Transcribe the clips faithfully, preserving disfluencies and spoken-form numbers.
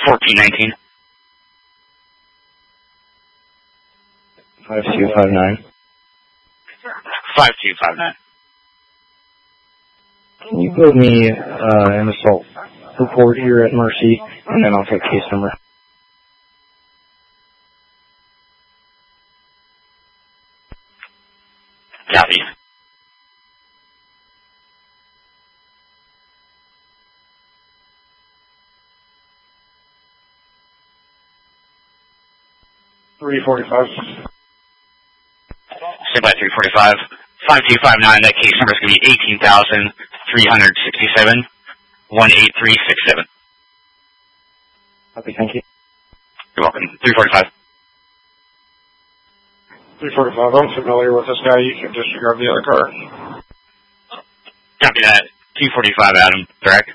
fourteen nineteen. five two five nine. five two five nine. Can you build me uh, an assault report here at Mercy, and then I'll take case number? Copy. three forty-five. Stand by three forty-five. five two five nine, that case number is going to be eighteen thousand three hundred sixty-seven, one eight three six seven. Okay, thank you. You're welcome. three forty-five. three forty-five, I'm familiar with this guy. You can disregard the other car. Copy that. two forty-five, Adam. Direct.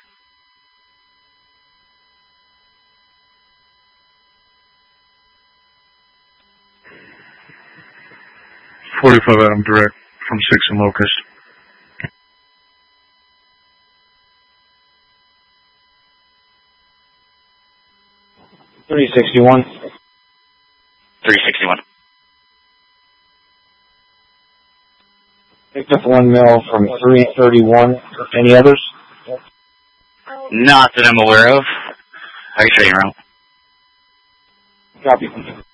forty-five, Adam. Direct. From six and Locust. three sixty-one. three sixty-one. Picked up one mil from three thirty-one. Any others? Not that I'm aware of. I can show you around. Copy.